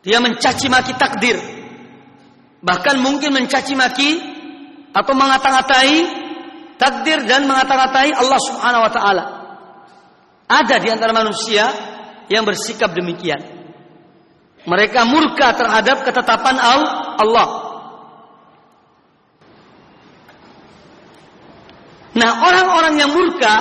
Dia mencaci maki takdir. Bahkan mungkin mencaci maki atau mengata-ngatai takdir dan mengata-ngatai Allah Subhanahu wa taala. Ada di antara manusia yang bersikap demikian. Mereka murka terhadap ketetapan Allah. Nah, orang-orang yang murka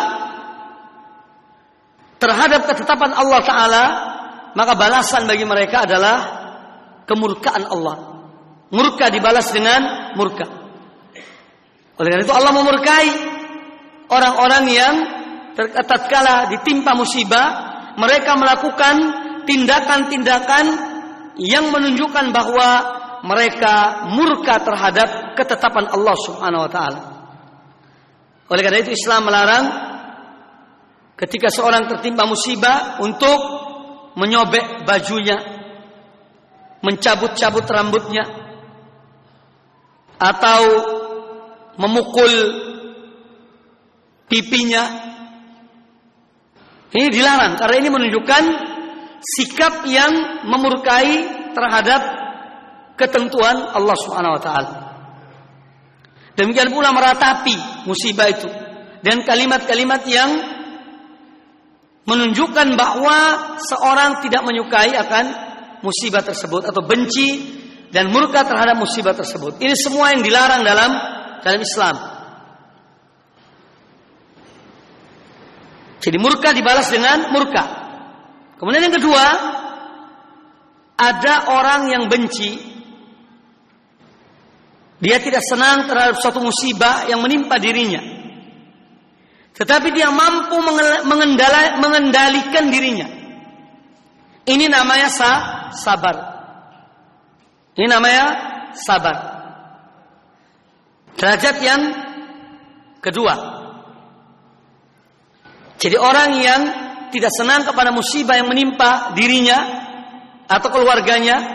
terhadap ketetapan Allah Ta'ala, maka balasan bagi mereka adalah kemurkaan Allah. Murka dibalas dengan murka. Oleh karena itu Allah memurkai orang-orang yang tatkala ditimpa musibah, mereka melakukan tindakan-tindakan yang menunjukkan bahwa mereka murka terhadap ketetapan Allah Subhanahu wa taala. Oleh karena itu Islam melarang ketika seorang tertimpa musibah untuk menyobek bajunya, mencabut-cabut rambutnya, atau memukul pipinya. Ini dilarang karena ini menunjukkan sikap yang memurkai terhadap ketentuan Allah Subhanahu wa taala. Demikian pula meratapi musibah itu dan kalimat-kalimat yang menunjukkan bahwa seorang tidak menyukai akan musibah tersebut atau benci dan murka terhadap musibah tersebut. Ini semua yang dilarang dalam Islam. Jadi murka dibalas dengan murka. Kemudian yang kedua, ada orang yang benci. Dia tidak senang terhadap suatu musibah yang menimpa dirinya. Tetapi dia mampu mengendalikan dirinya. Ini namanya sabar. Ini namanya sabar. Derajat yang kedua. Jadi orang yang tidak senang kepada musibah yang menimpa dirinya atau keluarganya,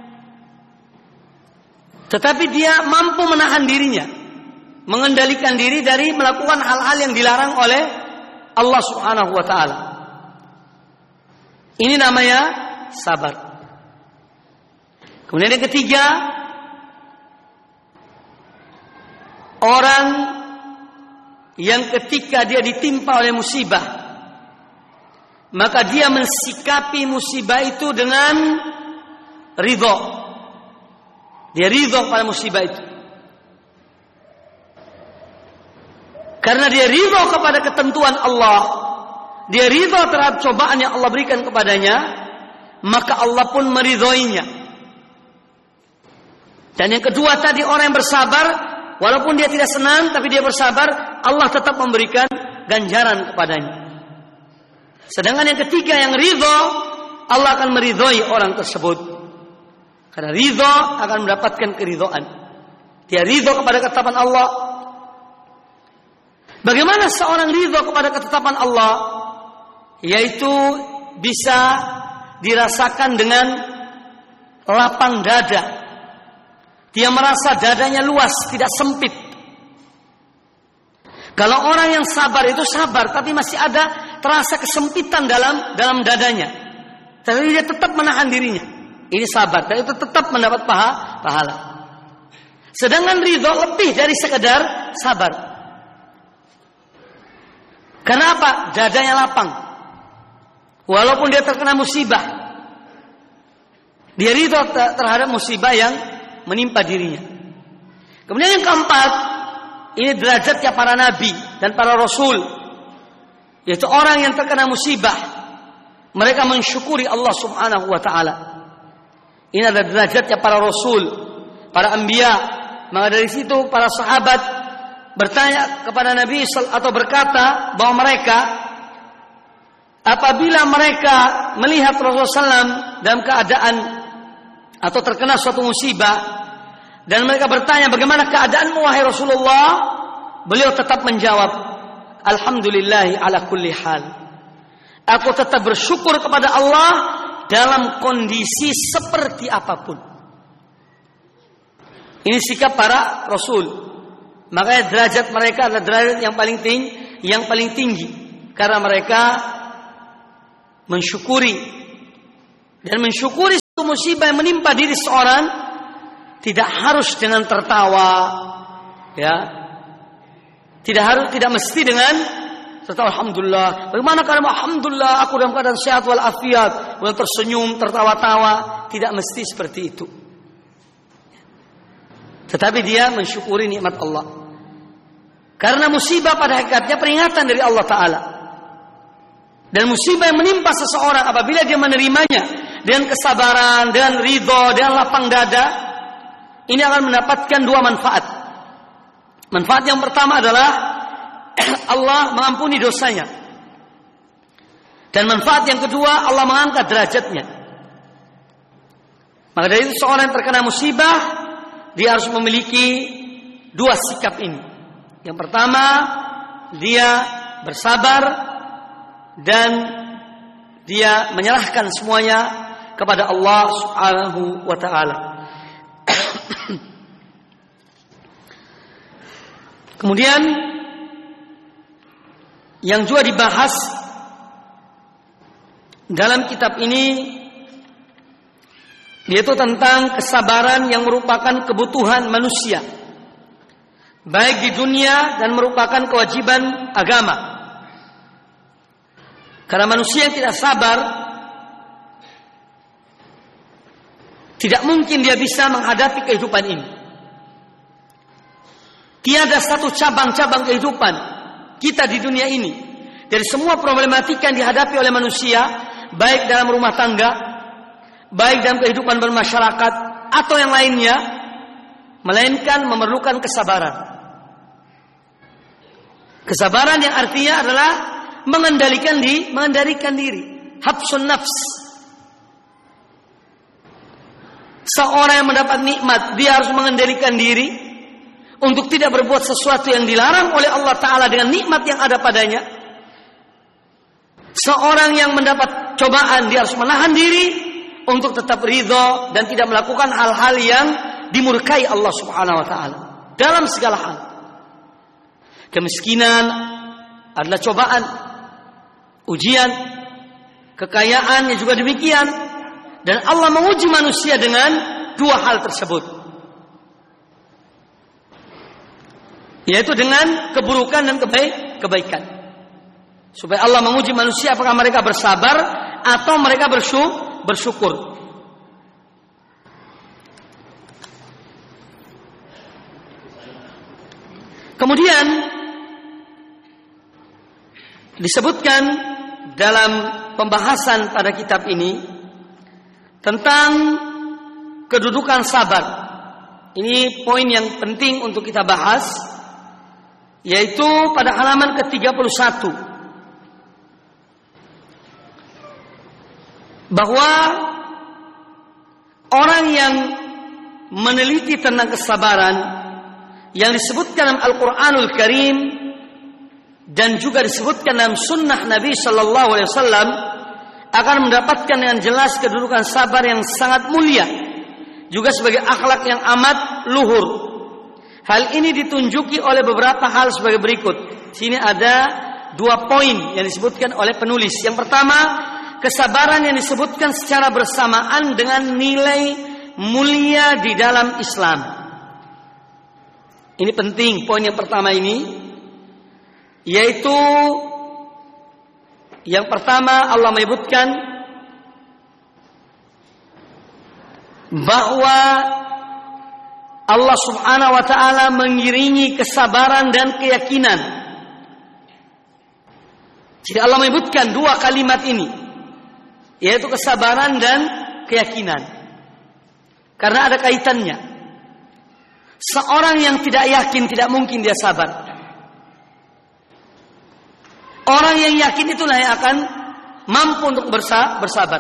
tetapi dia mampu menahan dirinya, mengendalikan diri dari melakukan hal-hal yang dilarang oleh Allah Subhanahu wa taala. Ini namanya sabar. Kemudian yang ketiga, orang yang ketika dia ditimpa oleh musibah, maka dia mensikapi musibah itu dengan ridho. Dia ridho pada musibah itu. Karena dia ridho kepada ketentuan Allah, dia ridho terhadap cobaan yang Allah berikan kepadanya, maka Allah pun meridhoinya. Dan yang kedua tadi, orang yang bersabar, walaupun dia tidak senang, tapi dia bersabar, Allah tetap memberikan ganjaran kepadanya. Sedangkan yang ketiga, yang ridho, Allah akan meridhoi orang tersebut. Karena ridho akan mendapatkan keridhaan. Dia ridho kepada ketetapan Allah. Bagaimana seorang ridho kepada ketetapan Allah? Yaitu bisa dirasakan dengan lapang dada. Dia merasa dadanya luas, tidak sempit. Kalau orang yang sabar itu sabar, tapi masih ada terasa kesempitan dalam dadanya. Tapi dia tetap menahan dirinya. Ini sabar, dan itu tetap mendapat pahala. Sedangkan ridho lebih dari sekedar sabar. Kenapa? Dadanya lapang. Walaupun dia terkena musibah, dia ridho terhadap musibah yang menimpa dirinya. Kemudian yang keempat, ini derajatnya para nabi dan para rasul, yaitu orang yang terkena musibah, mereka mensyukuri Allah Subhanahu wa taala. Ini adalah derajatnya para rasul, para anbiya. Maka dari situ para sahabat bertanya kepada Nabi atau berkata bahwa mereka, apabila mereka melihat Rasulullah SAW dalam keadaan atau terkena suatu musibah, dan mereka bertanya, bagaimana keadaanmu wahai Rasulullah? Beliau tetap menjawab, alhamdulillahi ala kulli hal. Aku tetap bersyukur kepada Allah dalam kondisi seperti apapun. Ini sikap para rasul. Makanya derajat mereka adalah derajat yang paling tinggi karena mereka mensyukuri, dan mensyukuri suatu musibah yang menimpa diri seorang tidak harus dengan tertawa, ya. Tidak mesti dengan tertawa alhamdulillah. Bagaimana kalau alhamdulillah aku dalam keadaan sehat wal afiat, kemudian tersenyum, tertawa-tawa, tidak mesti seperti itu. Tetapi dia mensyukuri nikmat Allah. Karena musibah pada hakikatnya peringatan dari Allah Ta'ala. Dan musibah yang menimpa seseorang apabila dia menerimanya dengan kesabaran, dengan ridho, dengan lapang dada, ini akan mendapatkan dua manfaat. Manfaat yang pertama adalah Allah mengampuni dosanya. Dan manfaat yang kedua, Allah mengangkat derajatnya. Maka dari itu seorang yang terkena musibah, dia harus memiliki dua sikap ini. Yang pertama, dia bersabar dan dia menyerahkan semuanya kepada Allah Subhanahu wa ta'ala. Kemudian yang juga dibahas dalam kitab ini yaitu tentang kesabaran yang merupakan kebutuhan manusia, baik di dunia dan merupakan kewajiban agama. Karena manusia yang tidak sabar, tidak mungkin dia bisa menghadapi kehidupan ini. Tiada satu cabang-cabang kehidupan kita di dunia ini, dari semua problematika yang dihadapi oleh manusia, baik dalam rumah tangga, baik dalam kehidupan bermasyarakat atau yang lainnya, melainkan memerlukan kesabaran. Kesabaran yang artinya adalah mengendalikan diri, habsun nafs. Seorang yang mendapat nikmat, dia harus mengendalikan diri untuk tidak berbuat sesuatu yang dilarang oleh Allah Ta'ala dengan nikmat yang ada padanya. Seorang yang mendapat cobaan, dia harus menahan diri untuk tetap ridho dan tidak melakukan hal-hal yang dimurkai Allah Subhanahu wa ta'ala dalam segala hal. Kemiskinan adalah cobaan, ujian, kekayaannya juga demikian. Dan Allah menguji manusia dengan dua hal tersebut, yaitu dengan keburukan dan kebaikan. Supaya Allah menguji manusia apakah mereka bersabar atau mereka bersyukur. Kemudian disebutkan dalam pembahasan pada kitab ini tentang kedudukan sabar. Ini poin yang penting untuk kita bahas, yaitu pada halaman ke-31, bahwa orang yang meneliti tentang kesabaran yang disebutkan dalam Al-Quranul Karim dan juga disebutkan dalam sunnah Nabi Sallallahu Alaihi Wasallam akan mendapatkan dengan jelas kedudukan sabar yang sangat mulia, juga sebagai akhlak yang amat luhur. Hal ini ditunjuki oleh beberapa hal sebagai berikut. Sini ada dua poin yang disebutkan oleh penulis. Yang pertama, kesabaran yang disebutkan secara bersamaan dengan nilai mulia di dalam Islam. Ini penting, poin yang pertama ini, yaitu yang pertama Allah menyebutkan bahwa Allah Subhanahu wa ta'ala mengiringi kesabaran dan keyakinan. Jadi Allah menyebutkan dua kalimat ini, yaitu kesabaran dan keyakinan, karena ada kaitannya. Seorang yang tidak yakin tidak mungkin dia sabar. Orang yang yakin itulah yang akan mampu untuk bersabar.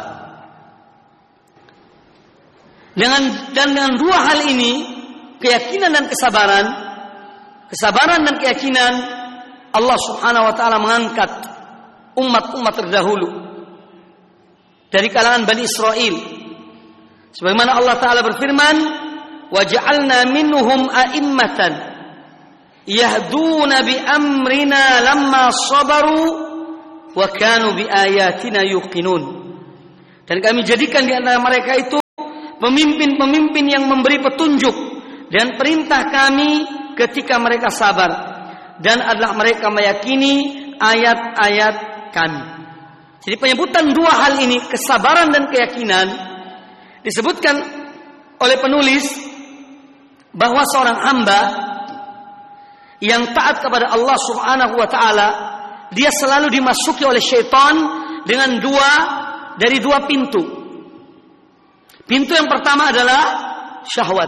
Dengan dua hal ini, keyakinan dan kesabaran dan keyakinan, Allah Subhanahu wa ta'ala mengangkat umat-umat terdahulu dari kalangan Bani Israel. Sebagaimana Allah Ta'ala berfirman, وَجَعَلْنَا مِنْهُمْ أَئِمَّةً يَهْدُونَ بِأَمْرِنَا لَمَّا صَبَرُوا وَكَانُوا بِآيَاتِنَا يُوقِنُونَ. Dan kami jadikan di antara mereka itu pemimpin-pemimpin yang memberi petunjuk dan perintah kami ketika mereka sabar, dan adalah mereka meyakini ayat-ayat kami. Jadi penyebutan dua hal ini, kesabaran dan keyakinan, disebutkan oleh penulis bahwa seorang hamba yang taat kepada Allah Subhanahu wa taala, dia selalu dimasuki oleh syaitan dengan dari dua pintu. Pintu yang pertama adalah syahwat.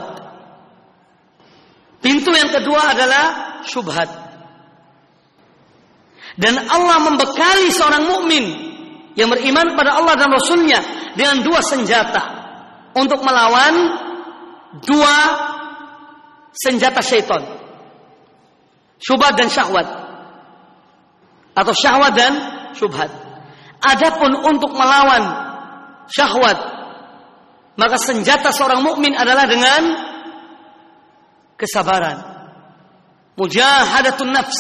Pintu yang kedua adalah syubhat. Dan Allah membekali seorang mukmin yang beriman pada Allah dan Rasulnya dengan dua senjata untuk melawan dua senjata syaitan, syubhat dan syahwat, atau syahwat dan syubhat. Adapun untuk melawan syahwat, maka senjata seorang mukmin adalah dengan kesabaran, mujahadatun nafs.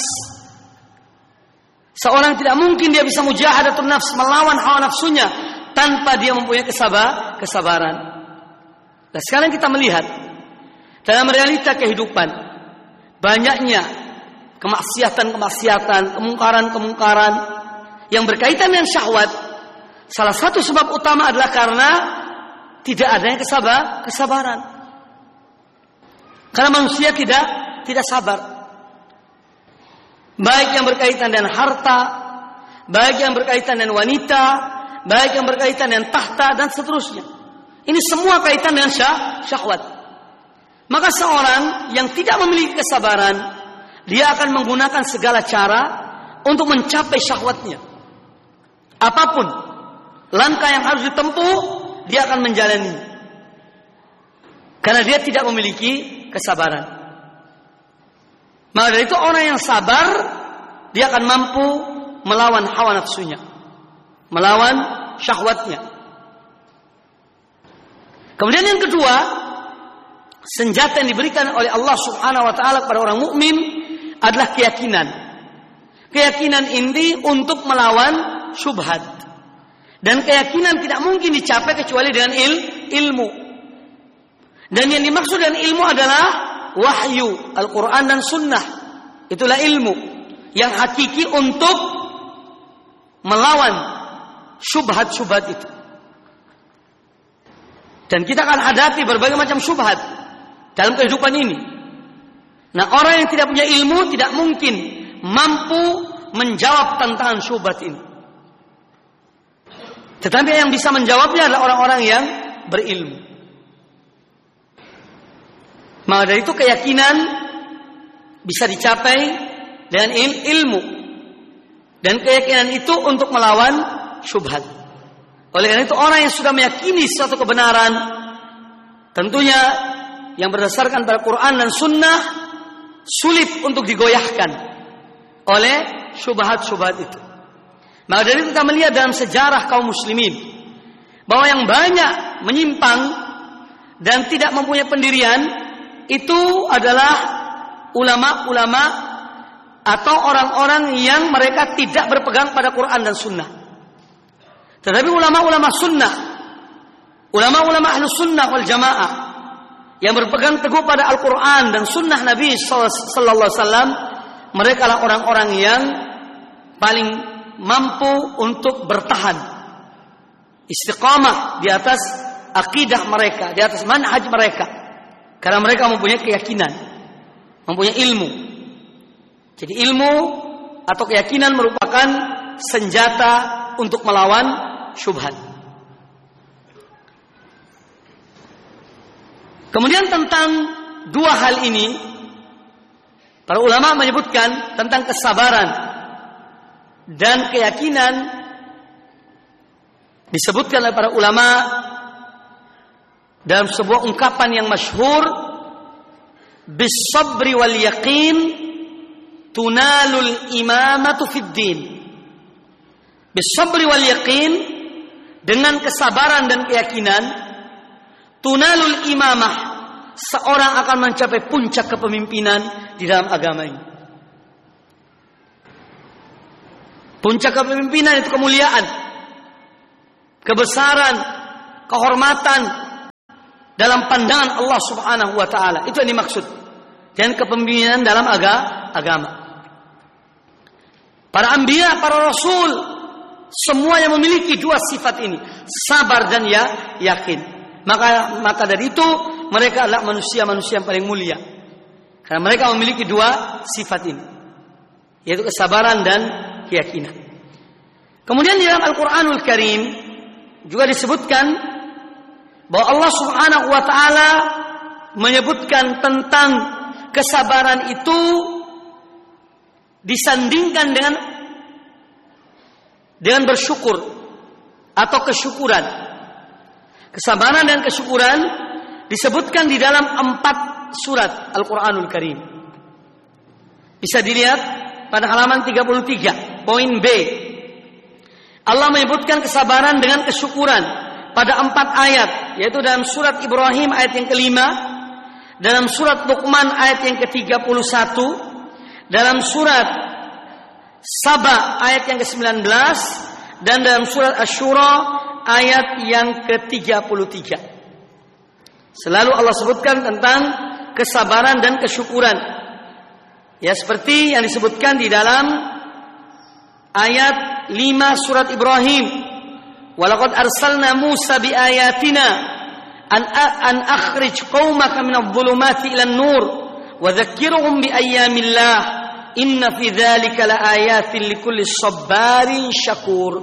Seorang tidak mungkin dia bisa mujahadatun nafs, melawan hawa nafsunya, tanpa dia mempunyai kesabaran. Nah, sekarang kita melihat dalam realita kehidupan, banyaknya kemaksiatan, kemungkaran yang berkaitan dengan syahwat. Salah satu sebab utama adalah karena tidak adanya kesabaran. Karena manusia tidak sabar. Baik yang berkaitan dengan harta, baik yang berkaitan dengan wanita, baik yang berkaitan dengan tahta, dan seterusnya. Ini semua kaitan dengan syahwat. Maka seorang yang tidak memiliki kesabaran, dia akan menggunakan segala cara untuk mencapai syahwatnya. Apapun langkah yang harus ditempuh, dia akan menjalani. Karena dia tidak memiliki kesabaran. Maka dari itu orang yang sabar, dia akan mampu melawan hawa nafsunya, melawan syahwatnya. Kemudian yang kedua, senjata yang diberikan oleh Allah Subhanahu wa taala kepada orang mukmin adalah keyakinan. Keyakinan ini untuk melawan syubhat. Dan keyakinan tidak mungkin dicapai kecuali dengan ilmu. Dan yang dimaksud dengan ilmu adalah wahyu, Al-Quran dan Sunnah. Itulah ilmu yang hakiki untuk melawan syubhat-syubhat itu. Dan kita akan hadapi berbagai macam syubhat dalam kehidupan ini. Nah, orang yang tidak punya ilmu tidak mungkin mampu menjawab tantangan syubhat ini. Tetapi yang bisa menjawabnya adalah orang-orang yang berilmu. Maka dari itu keyakinan bisa dicapai dengan ilmu. Dan keyakinan itu untuk melawan syubhat. Oleh karena itu orang yang sudah meyakini suatu kebenaran, tentunya yang berdasarkan pada Quran dan Sunnah, sulit untuk digoyahkan oleh syubhat-syubhat itu. Maka dari itu kita melihat dalam sejarah kaum muslimin bahwa yang banyak menyimpang dan tidak mempunyai pendirian itu adalah ulama-ulama atau orang-orang yang mereka tidak berpegang pada Quran dan Sunnah. Tetapi ulama-ulama Sunnah, ulama-ulama Ahlus Sunnah wal Jamaah yang berpegang teguh pada Al-Quran dan Sunnah Nabi Sallallahu Alaihi Wasallam, mereka lah orang-orang yang paling mampu untuk bertahan istiqamah di atas akidah mereka, di atas manhaj mereka. Karena mereka mempunyai keyakinan, mempunyai ilmu. Jadi ilmu atau keyakinan merupakan senjata untuk melawan syubhat. Kemudian tentang dua hal ini, para ulama menyebutkan tentang kesabaran dan keyakinan, disebutkan oleh para ulama dalam sebuah ungkapan yang masyhur, bis-sabri wal yaqin tunalul imamatu fid din. Bis-sabri wal yaqin, dengan kesabaran dan keyakinan, tunalul imamah, seorang akan mencapai puncak kepemimpinan di dalam agama ini. Puncak kepemimpinan itu kemuliaan, kebesaran, kehormatan, dalam pandangan Allah Subhanahu wa taala. Itu yang dimaksud. Dan kepemimpinan dalam agama. Para anbiya, para rasul, semua yang memiliki dua sifat ini, sabar dan yakin. Maka dari itu mereka adalah manusia-manusia yang paling mulia. Karena mereka memiliki dua sifat ini, yaitu kesabaran dan keyakinan. Kemudian di dalam Al-Qur'anul Karim juga disebutkan bahwa Allah Subhanahu wa taala menyebutkan tentang kesabaran itu disandingkan dengan bersyukur atau kesyukuran. Kesabaran dan kesyukuran disebutkan di dalam 4 surat Al-Quranul Karim. Bisa dilihat pada halaman 33, poin B. Allah menyebutkan kesabaran dengan kesyukuran pada 4 ayat, yaitu dalam surat Ibrahim ayat yang ke-5, dalam surat Luqman ayat yang ke-31, dalam surat Saba ayat yang ke-19, dan dalam surat Asy-Syura ayat yang ke-33. Selalu Allah sebutkan tentang kesabaran dan kesyukuran. Ya, seperti yang disebutkan di dalam ayat 5 surat Ibrahim. Walaqad arsalna Musa biayatina an akhrij qaumaka minadh-dhulumati ilan nur wa dzakkirhum biayyamillah. Inna fi dzalika laayatin likulli sabarin syakur.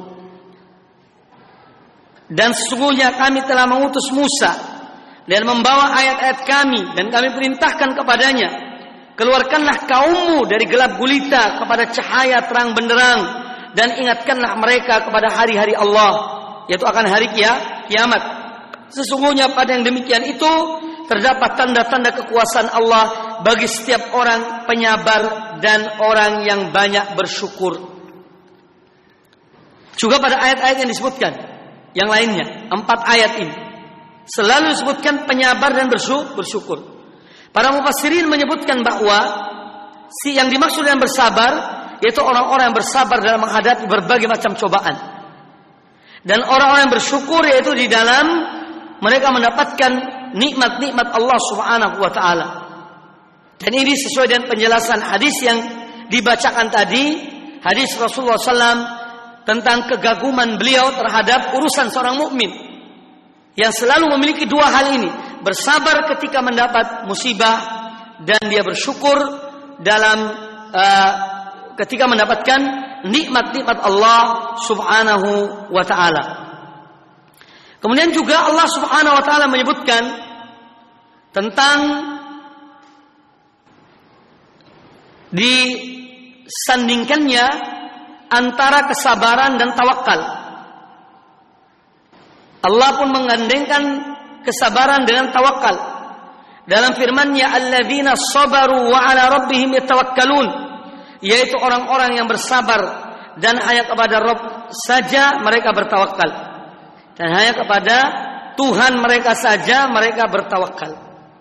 Dan sesungguhnya kami telah mengutus Musa dan membawa ayat-ayat kami, dan kami perintahkan kepadanya, keluarkanlah kaummu dari gelap gulita kepada cahaya terang benderang, dan ingatkanlah mereka kepada hari-hari Allah, yaitu akan hari kiamat. Sesungguhnya pada yang demikian itu terdapat tanda-tanda kekuasaan Allah bagi setiap orang penyabar dan orang yang banyak bersyukur. Juga pada ayat-ayat yang disebutkan yang lainnya, 4 ayat ini selalu disebutkan penyabar dan bersyukur. Para mufassirin menyebutkan bahwa yang dimaksud dengan bersabar yaitu orang-orang yang bersabar dalam menghadapi berbagai macam cobaan. Dan orang-orang yang bersyukur yaitu di dalam mereka mendapatkan nikmat-nikmat Allah Subhanahu wa taala. Dan ini sesuai dengan penjelasan hadis yang dibacakan tadi, hadis Rasulullah SAW tentang kegaguman beliau terhadap urusan seorang mukmin yang selalu memiliki 2 hal ini, bersabar ketika mendapat musibah dan dia bersyukur dalam ketika mendapatkan nikmat-nikmat Allah Subhanahu wa taala. Kemudian juga Allah Subhanahu wa taala menyebutkan tentang disandingkannya antara kesabaran dan tawakal. Allah pun menggandengkan kesabaran dengan tawakal. Dalam firman-Nya, alladzina sabaru wa 'ala rabbihim yatawakkalun, yaitu orang-orang yang bersabar dan hanya kepada Rabb saja mereka bertawakal. Dan hanya kepada Tuhan mereka saja mereka bertawakal.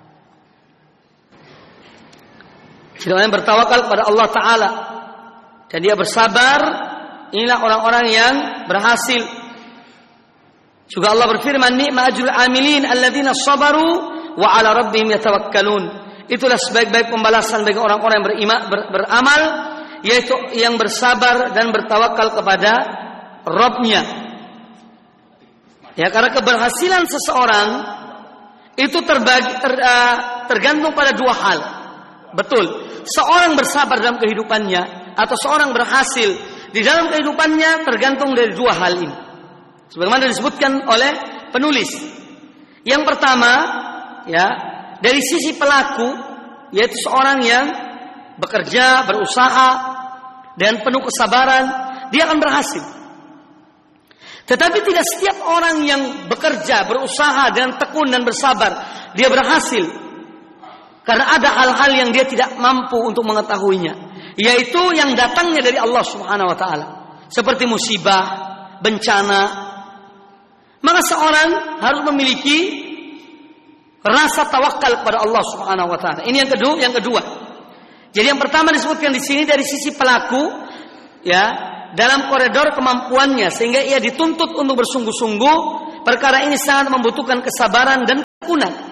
Jadi orang yang bertawakal kepada Allah Ta'ala dan dia bersabar, inilah orang-orang yang berhasil. Juga Allah berfirman, ni'ma ajrul amilin alladzina sabaru wa 'ala rabbihim yatawakkalun. Itulah sebaik-baik pembalasan bagi orang-orang yang beramal, yaitu yang bersabar dan bertawakal kepada Rabb-Nya. Ya, karena keberhasilan seseorang itu tergantung pada 2 hal. Betul, seorang bersabar dalam kehidupannya atau seorang berhasil di dalam kehidupannya tergantung dari 2 hal ini. Sebagaimana disebutkan oleh penulis. Yang pertama, ya, dari sisi pelaku, yaitu seorang yang bekerja, berusaha dan penuh kesabaran, dia akan berhasil. Tetapi tidak setiap orang yang bekerja, berusaha dengan tekun dan bersabar, dia berhasil. Karena ada hal-hal yang dia tidak mampu untuk mengetahuinya, yaitu yang datangnya dari Allah Subhanahu wa taala, seperti musibah, bencana. Maka seorang harus memiliki rasa tawakal kepada Allah Subhanahu wa taala. Ini yang kedua. Jadi yang pertama disebutkan di sini dari sisi pelaku, ya, dalam koridor kemampuannya sehingga ia dituntut untuk bersungguh-sungguh. Perkara ini sangat membutuhkan kesabaran dan ketekunan.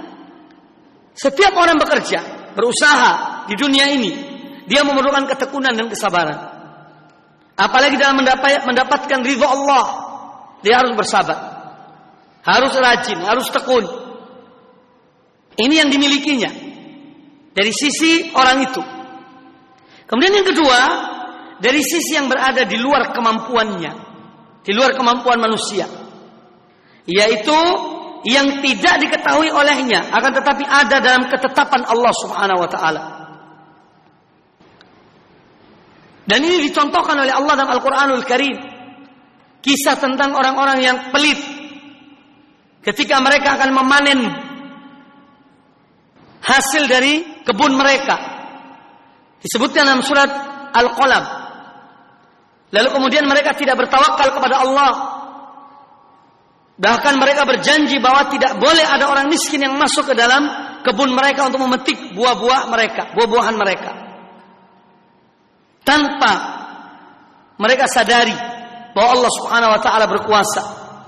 Setiap orang bekerja, berusaha di dunia ini, dia memerlukan ketekunan dan kesabaran. Apalagi dalam mendapatkan ridha Allah, dia harus bersabar, harus rajin, harus tekun. Ini yang dimilikinya dari sisi orang itu. Kemudian yang kedua, dari sisi yang berada di luar kemampuannya, di luar kemampuan manusia, yaitu yang tidak diketahui olehnya, akan tetapi ada dalam ketetapan Allah Subhanahu wa taala. Dan ini dicontohkan oleh Allah dalam Al-Qur'anul Karim. Kisah tentang orang-orang yang pelit ketika mereka akan memanen hasil dari kebun mereka. Disebutkan dalam surat Al-Qalam. Lalu kemudian mereka tidak bertawakal kepada Allah. Bahkan mereka berjanji bahwa tidak boleh ada orang miskin yang masuk ke dalam kebun mereka untuk memetik buah-buah mereka, buah-buahan mereka. Tanpa mereka sadari bahwa Allah Subhanahu wa taala berkuasa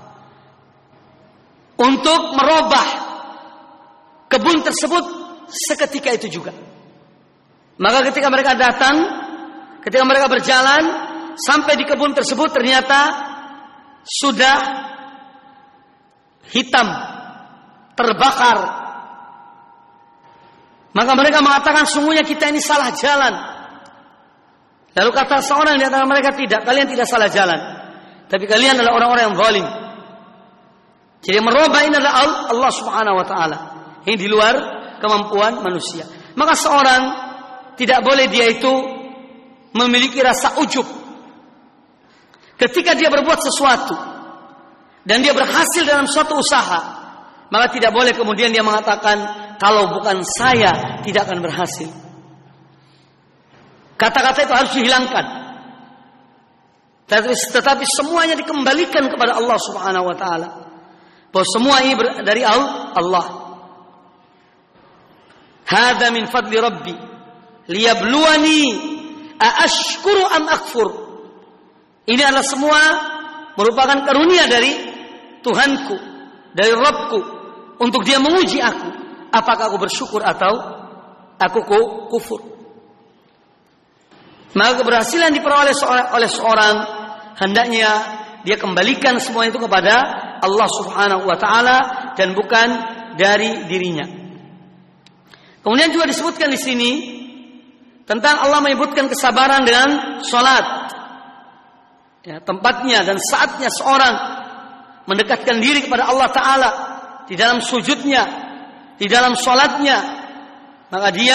untuk merubah kebun tersebut seketika itu juga. Maka ketika mereka datang, ketika mereka berjalan sampai di kebun tersebut, ternyata sudah hitam, terbakar. Maka mereka mengatakan, sungguhnya kita ini salah jalan. Lalu kata seorang di antara mereka, tidak, kalian tidak salah jalan, tapi kalian adalah orang-orang yang zalim. Jadi merubah ini adalah Allah Subhanahu wa taala. Ini di luar kemampuan manusia. Maka seorang tidak boleh dia itu memiliki rasa ujub ketika dia berbuat sesuatu dan dia berhasil dalam suatu usaha. Maka tidak boleh kemudian dia mengatakan, kalau bukan saya tidak akan berhasil. Kata-kata itu harus dihilangkan. Tetapi semuanya dikembalikan kepada Allah Subhanahu wa taala. Bahwa semua ini dari Allah. Hadza min fadli rabbi liyabluwani aashkuru am akfur. Ini adalah semua merupakan karunia dari Tuhanku, dari Rabbku, untuk dia menguji aku, apakah aku bersyukur atau aku kufur. Maka keberhasilan diperoleh oleh seorang, hendaknya dia kembalikan semua itu kepada Allah Subhanahu wa taala dan bukan dari dirinya. Kemudian juga disebutkan di sini tentang Allah menyebutkan kesabaran dengan salat. Ya, tempatnya dan saatnya seorang mendekatkan diri kepada Allah taala di dalam sujudnya, di dalam salatnya, maka dia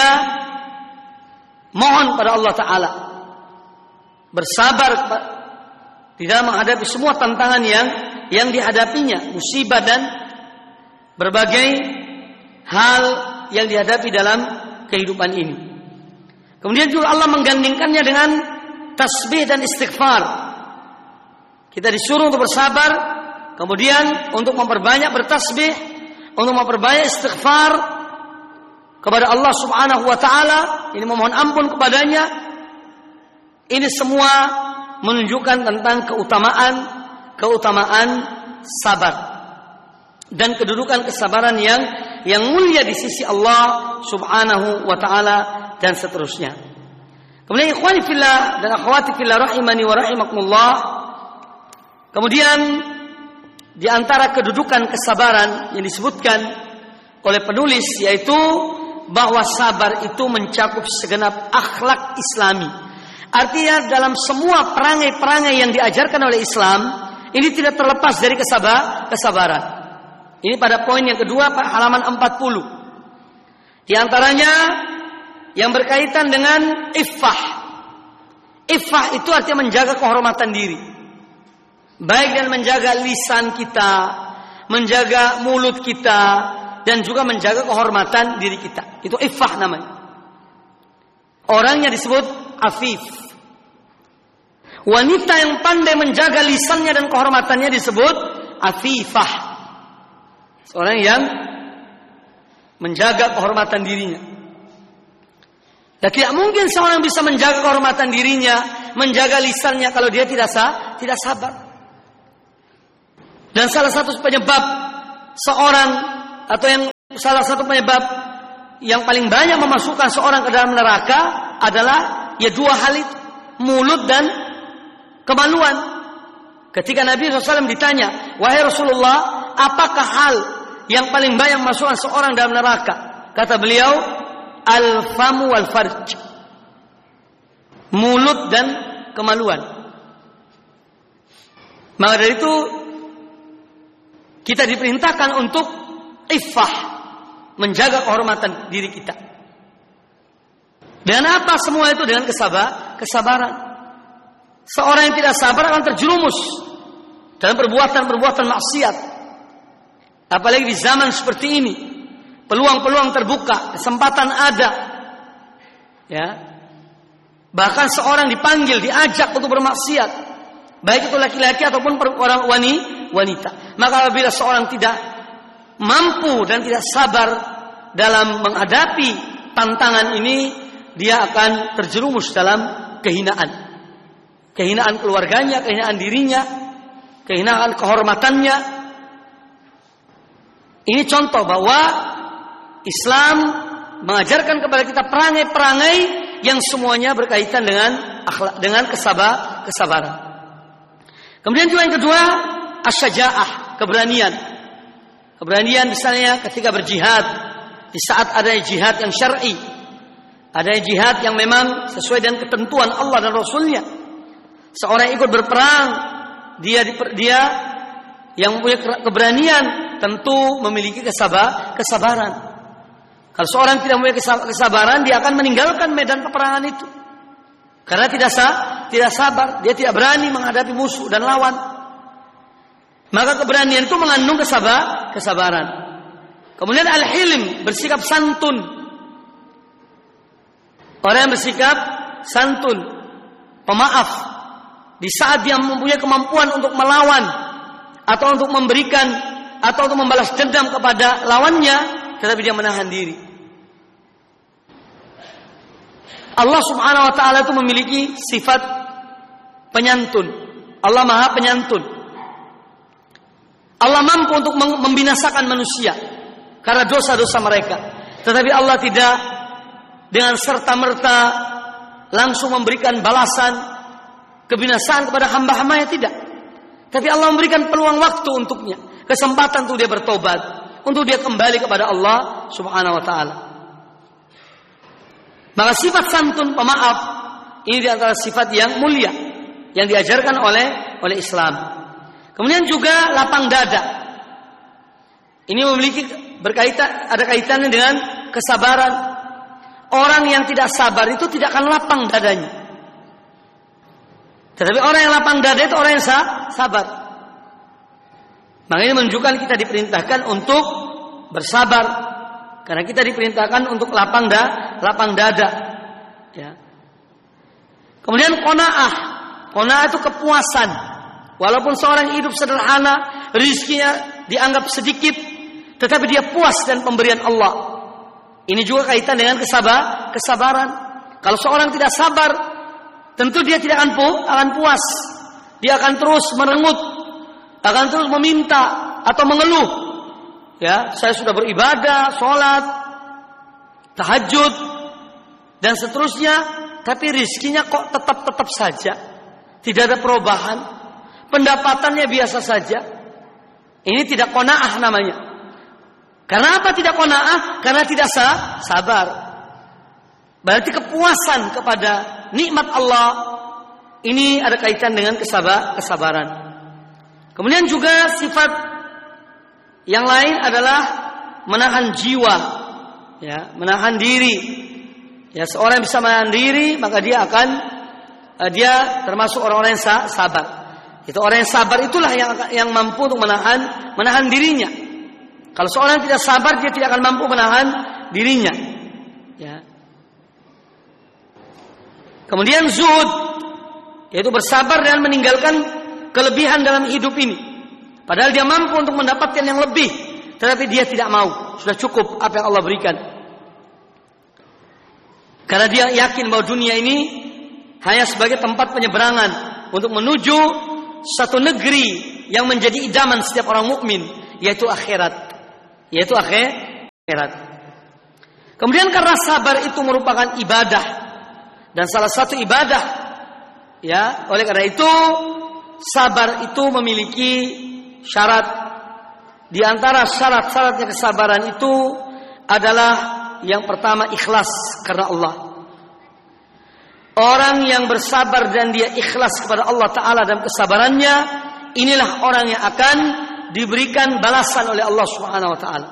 mohon pada Allah taala, bersabar di dalam menghadapi semua tantangan yang dihadapinya, musibah dan berbagai hal yang dihadapi dalam kehidupan ini. Kemudian juga Allah menggandingkannya dengan tasbih dan istighfar. Kita disuruh untuk bersabar, kemudian untuk memperbanyak bertasbih, untuk memperbanyak istighfar kepada Allah Subhanahu wa taala, ini memohon ampun kepadanya. Ini semua menunjukkan tentang keutamaan sabar dan kedudukan kesabaran yang mulia di sisi Allah Subhanahu wa taala dan seterusnya. Kemudian ikhwani fillah dan akhwati fillah rahimani wa rahimakumullah. Kemudian di antara kedudukan kesabaran yang disebutkan oleh penulis, yaitu bahwa sabar itu mencakup segenap akhlak Islami. Artinya dalam semua perangai-perangai yang diajarkan oleh Islam, ini tidak terlepas dari kesabaran. Ini pada poin yang kedua, halaman 40. Di antaranya yang berkaitan dengan iffah. Iffah itu artinya menjaga kehormatan diri. Baik dan menjaga lisan kita, menjaga mulut kita, dan juga menjaga kehormatan diri kita. Itu iffah namanya. Orangnya disebut afif. Wanita yang pandai menjaga lisannya dan kehormatannya disebut afifah. Seorang yang menjaga kehormatan dirinya. Dan tidak mungkin seorang bisa menjaga kehormatan dirinya, menjaga lisannya kalau dia tidak sabar. Dan salah satu penyebab yang paling banyak memasukkan seorang ke dalam neraka adalah ya dua hal itu, mulut dan kemaluan. Ketika Nabi SAW ditanya, wahai Rasulullah, apakah hal yang paling banyak memasukkan seorang dalam neraka? Kata beliau, al-famu wal farj, mulut dan kemaluan. Maka dari itu kita diperintahkan untuk iffah, menjaga kehormatan diri kita. Dengan apa semua itu? Dengan kesabaran. Seorang yang tidak sabar akan terjerumus dalam perbuatan maksiat. Apalagi di zaman seperti ini, peluang-peluang terbuka, kesempatan ada. Ya. Bahkan seorang dipanggil, diajak untuk bermaksiat, baik itu laki-laki ataupun orang wanita. Maka apabila seorang tidak mampu dan tidak sabar dalam menghadapi tantangan ini, dia akan terjerumus dalam kehinaan. Kehinaan keluarganya, kehinaan dirinya, kehinaan kehormatannya. Ini contoh bahwa Islam mengajarkan kepada kita perangai-perangai yang semuanya berkaitan dengan akhlak, dengan kesabaran. Kemudian juga yang kedua, asy-syaja'ah, keberanian. Keberanian misalnya ketika berjihad, di saat ada jihad yang syar'i, ada jihad yang memang sesuai dengan ketentuan Allah dan Rasulnya. Seorang ikut berperang, dia yang punya keberanian tentu memiliki kesabaran. Kalau seorang tidak memiliki kesabaran, dia akan meninggalkan medan peperangan itu. Karena tidak sabar, dia tidak berani menghadapi musuh dan lawan. Maka keberanian itu mengandung kesabaran. Kemudian al-hilm, bersikap santun. Orang yang bersikap santun, pemaaf, di saat dia mempunyai kemampuan untuk melawan atau untuk memberikan atau untuk membalas dendam kepada lawannya, tetapi dia menahan diri. Allah Subhanahu wa taala itu memiliki sifat penyantun. Allah Maha Penyantun. Allah mampu untuk membinasakan manusia karena dosa-dosa mereka. Tetapi Allah tidak dengan serta-merta langsung memberikan balasan kebinasaan kepada hamba-hambanya, tidak. Tapi Allah memberikan peluang waktu untuknya, kesempatan untuk dia bertobat, untuk dia kembali kepada Allah Subhanahu wa taala. Maka sifat santun, pemaaf, ini di antara sifat yang mulia yang diajarkan oleh Islam. Kemudian juga lapang dada. Ini ada kaitannya dengan kesabaran. Orang yang tidak sabar itu tidak akan lapang dadanya. Tetapi orang yang lapang dada itu orang yang sabar. Makanya menunjukkan kita diperintahkan untuk bersabar. Karena kita diperintahkan untuk lapang dada. Ya. Kemudian qanaah. Qanaah itu kepuasan. Walaupun seorang hidup sederhana, rezekinya dianggap sedikit, tetapi dia puas dengan pemberian Allah. Ini juga kaitan dengan kesabaran. Kalau seorang tidak sabar, tentu dia tidak akan puas. Dia akan terus merengut, akan terus meminta atau mengeluh. Ya, saya sudah beribadah, sholat, tahajud, dan seterusnya, tapi rezekinya kok tetap saja, tidak ada perubahan, pendapatannya biasa saja. Ini tidak qanaah namanya. Karena apa tidak qanaah? Karena tidak sabar. Berarti kepuasan kepada nikmat Allah ini ada kaitan dengan kesabaran. Kemudian juga sifat yang lain adalah menahan jiwa, ya, menahan diri. Ya, seorang yang bisa menahan diri, maka dia termasuk orang-orang yang sabar. Itu orang yang sabar itulah yang mampu untuk menahan dirinya. Kalau seorang tidak sabar, dia tidak akan mampu menahan dirinya. Ya. Kemudian zuhud, yaitu bersabar dan meninggalkan kelebihan dalam hidup ini. Padahal dia mampu untuk mendapatkan yang lebih, tetapi dia tidak mau. Sudah cukup apa yang Allah berikan. Karena dia yakin bahwa dunia ini hanya sebagai tempat penyeberangan untuk menuju satu negeri yang menjadi idaman setiap orang mukmin, yaitu akhirat. Kemudian karena sabar itu merupakan ibadah dan salah satu ibadah, ya, oleh karena itu sabar itu memiliki syarat. Di antara syarat-syaratnya kesabaran itu adalah yang pertama ikhlas karena Allah. Orang yang bersabar dan dia ikhlas kepada Allah Ta'ala dan kesabarannya, inilah orang yang akan diberikan balasan oleh Allah Subhanahu Wa Ta'ala.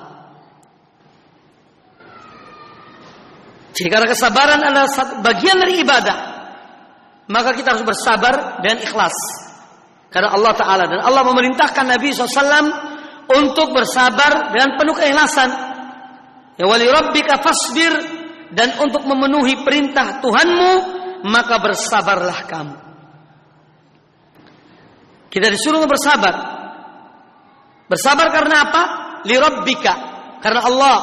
Jadi karena kesabaran adalah bagian dari ibadah, maka kita harus bersabar dan ikhlas karena Allah Ta'ala. Dan Allah memerintahkan Nabi SAW untuk bersabar dengan penuh keikhlasan. Ya wali rabbika fasbir, dan untuk memenuhi perintah Tuhanmu maka bersabarlah kamu. Kita disuruh bersabar. Bersabar karena apa? Li rabbika, karena Allah.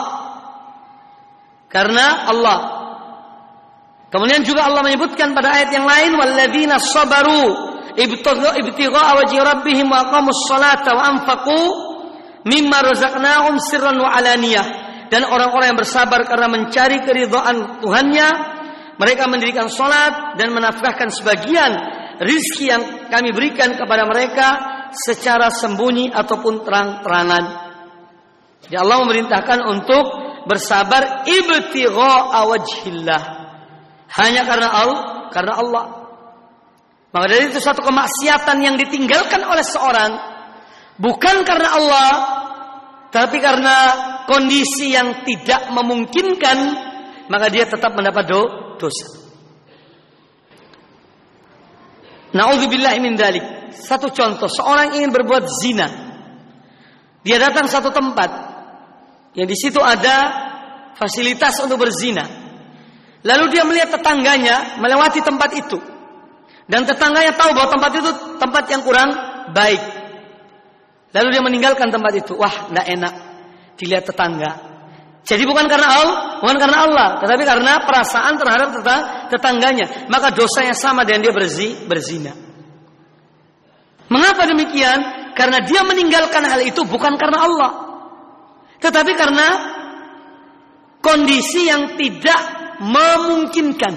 Karena Allah. Kemudian juga Allah menyebutkan pada ayat yang lain, walladzina sabaru ibtigha'a wajhi rabbihim wa aqamus salata wa anfaqu mimma razaqnahum sirran wa alaniyah. Dan orang-orang yang bersabar karena mencari keridhaan Tuhannya, mereka mendirikan salat dan menafkahkan sebagian rizki yang kami berikan kepada mereka secara sembunyi ataupun terang-terangan. Jadi Allah memerintahkan untuk bersabar ibtigha'a wajhillah, hanya karena Allah. Maka dari itu satu kemaksiatan yang ditinggalkan oleh seorang bukan karena Allah, tapi karena kondisi yang tidak memungkinkan, maka dia tetap mendapat dosa. Na'udzubillahi min dzalik. Satu contoh, seorang ingin berbuat zina. Dia datang satu tempat yang di situ ada fasilitas untuk berzina. Lalu dia melihat tetangganya melewati tempat itu, dan tetangganya tahu bahwa tempat itu tempat yang kurang baik. Lalu dia meninggalkan tempat itu. Wah, tidak enak dilihat tetangga. Jadi bukan karena Allah, tetapi karena perasaan terhadap tetangganya. Maka dosanya sama dengan dia berzina. Mengapa demikian? Karena dia meninggalkan hal itu bukan karena Allah, tetapi karena kondisi yang tidak memungkinkan.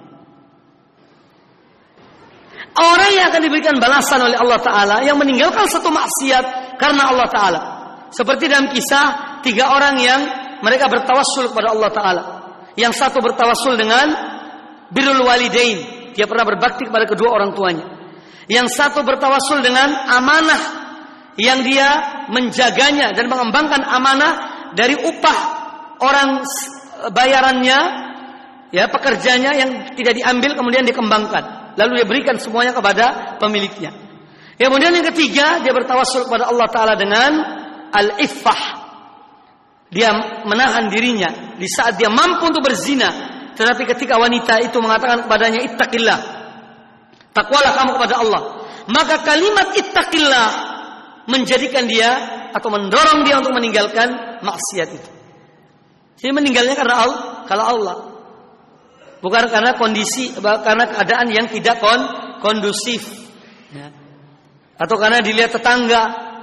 Orang yang akan diberikan balasan oleh Allah Ta'ala yang meninggalkan satu maksiat karena Allah Ta'ala. Seperti dalam kisah 3 orang yang mereka bertawassul kepada Allah Ta'ala. Yang satu bertawassul dengan birrul walidain, dia pernah berbakti kepada kedua orang tuanya. Yang satu bertawassul dengan amanah, yang dia menjaganya dan mengembangkan amanah dari upah orang bayarannya, ya, pekerjanya yang tidak diambil kemudian dikembangkan, lalu dia berikan semuanya kepada pemiliknya. Kemudian yang ketiga, dia bertawassul kepada Allah Ta'ala dengan al-iffah. Dia menahan dirinya di saat dia mampu untuk berzina, tetapi ketika wanita itu mengatakan kepadanya ittaqillah, takwalah kamu kepada Allah, maka kalimat ittaqillah menjadikan dia atau mendorong dia untuk meninggalkan maksiat itu. Jadi meninggalnya karena Allah, bukan karena kondisi, karena keadaan yang tidak kondusif, ya, atau karena dilihat tetangga.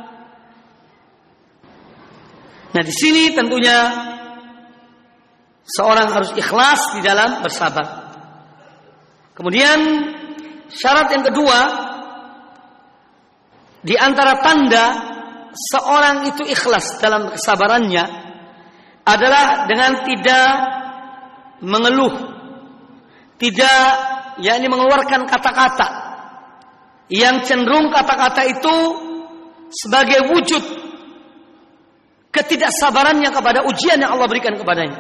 Nah, di sini tentunya seorang harus ikhlas di dalam bersabar. Kemudian syarat yang kedua, di antara tanda seorang itu ikhlas dalam kesabarannya adalah dengan tidak mengeluh, tidak yakni mengeluarkan kata-kata yang cenderung kata-kata itu sebagai wujud ketidaksabarannya kepada ujian yang Allah berikan kepadanya.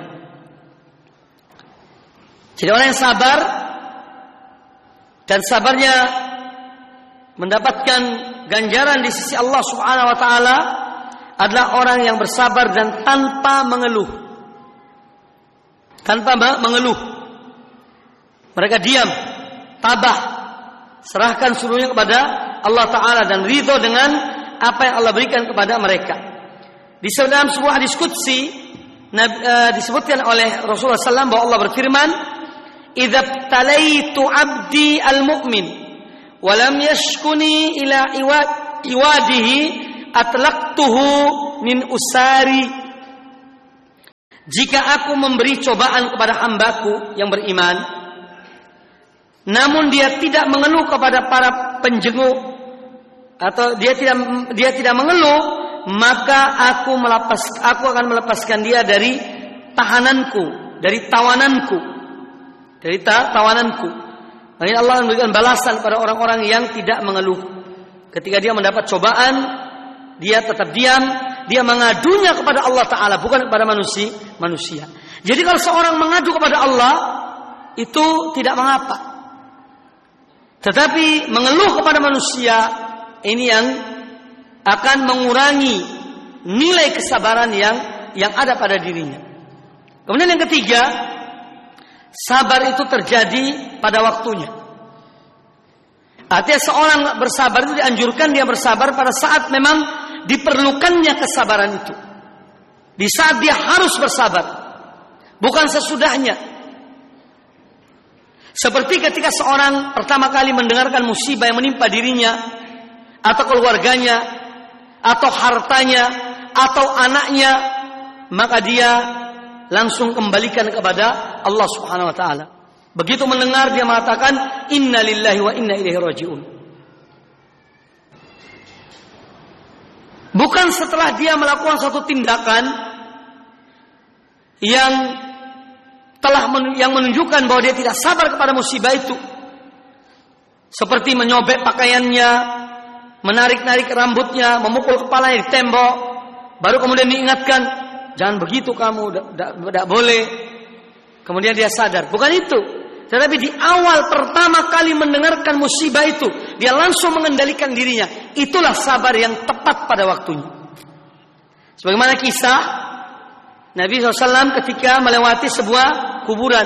Jadi orang yang sabar dan sabarnya mendapatkan ganjaran di sisi Allah Subhanahu wa Ta'ala adalah orang yang bersabar dan tanpa mengeluh. Tanpa mengeluh. Mereka diam, tabah, serahkan seluruhnya kepada Allah Ta'ala dan ridho dengan apa yang Allah berikan kepada mereka. Di dalam sebuah hadis qudsi disebutkan oleh Rasulullah SAW bahwa Allah berfirman, "Idza talaitu 'abdi al-mu'min wa lam yashkuni ila iwadihi atlaqtuhu min usari." jika aku memberi cobaan kepada hambaku yang beriman, namun dia tidak mengeluh kepada para penjenguk, atau dia tidak mengeluh, maka aku akan melepaskan dia dari tahananku, dari tawananku. Makanya Allah memberikan balasan pada orang-orang yang tidak mengeluh. Ketika dia mendapat cobaan, dia tetap diam, dia mengadunya kepada Allah Ta'ala, bukan kepada manusia. Jadi kalau seorang mengadu kepada Allah, itu tidak mengapa. Tetapi mengeluh kepada manusia, ini yang akan mengurangi nilai kesabaran yang ada pada dirinya. Kemudian yang ketiga, sabar itu terjadi pada waktunya. Artinya seorang bersabar itu dianjurkan dia bersabar pada saat memang diperlukannya kesabaran itu. Di saat dia harus bersabar, bukan sesudahnya. Seperti ketika seorang pertama kali mendengarkan musibah yang menimpa dirinya, atau keluarganya, atau hartanya, atau anaknya, maka dia langsung kembalikan kepada Allah Subhanahu wa taala. Begitu mendengar dia mengatakan inna lillahi wa inna ilaihi rajiun. Bukan setelah dia melakukan suatu tindakan yang menunjukkan bahwa dia tidak sabar kepada musibah itu, seperti menyobek pakaiannya, menarik-narik rambutnya, memukul kepalanya di tembok, baru kemudian diingatkan, jangan begitu kamu, tidak boleh. Kemudian dia sadar. Bukan itu. Tetapi di awal pertama kali mendengarkan musibah itu, dia langsung mengendalikan dirinya. Itulah sabar yang tepat pada waktunya. Sebagaimana kisah Nabi SAW ketika melewati sebuah kuburan.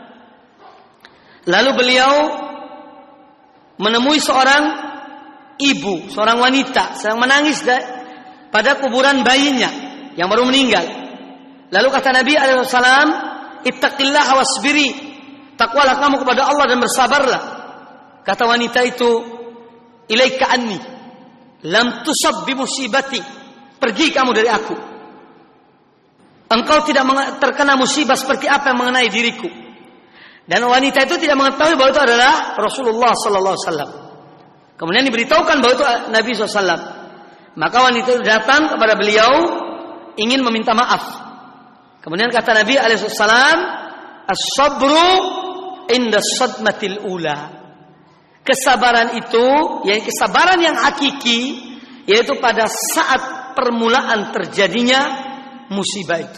Lalu beliau menemui seorang ibu, seorang wanita sedang menangis pada kuburan bayinya yang baru meninggal. Lalu kata Nabi SAW, ittaqillah wasbiri, takwalah kamu kepada Allah dan bersabarlah. Kata wanita itu, ilaika anni lam tusab bi musibati, pergi kamu dari aku, engkau tidak terkena musibah seperti apa yang mengenai diriku. Dan wanita itu tidak mengetahui bahwa itu adalah Rasulullah sallallahu alaihi wasallam. Kemudian diberitahukan bahwa itu Nabi SAW. Maka wanita itu datang kepada beliau ingin meminta maaf. Kemudian kata Nabi alaihissalam, as-sabru inda sadmatil ula. Kesabaran itu, yaitu kesabaran yang hakiki, yaitu pada saat permulaan terjadinya musibah itu.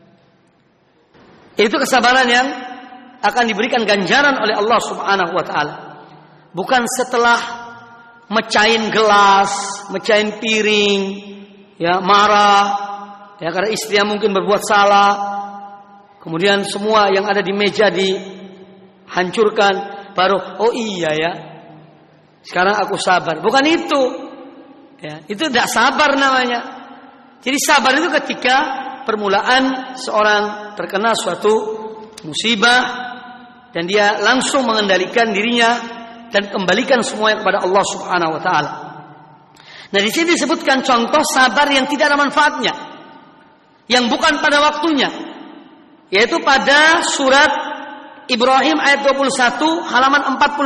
Itu kesabaran yang akan diberikan ganjaran oleh Allah Subhanahu wa taala. Bukan setelah mecahin gelas, mecahin piring, ya marah, ya karena istrinya mungkin berbuat salah, kemudian semua yang ada di meja dihancurkan, baru oh iya ya, sekarang aku sabar. Bukan itu, ya itu tidak sabar namanya. Jadi sabar itu ketika permulaan seorang terkena suatu musibah dan dia langsung mengendalikan dirinya dan kembalikan semuanya kepada Allah Subhanahu wa taala. Nah, di sini disebutkan contoh sabar yang tidak ada manfaatnya, yang bukan pada waktunya, yaitu pada surat Ibrahim ayat 21 halaman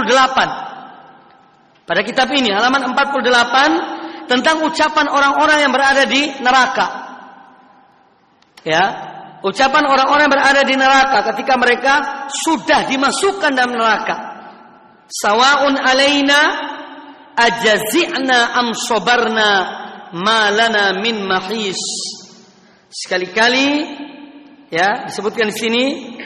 48. Pada kitab ini halaman 48 tentang ucapan orang-orang yang berada di neraka. Ya, ucapan orang-orang yang berada di neraka ketika mereka sudah dimasukkan dalam neraka. Sawa'un alaina ajazi'na am sabarna ma lana min mahis. Sekali-kali ya disebutkan di sini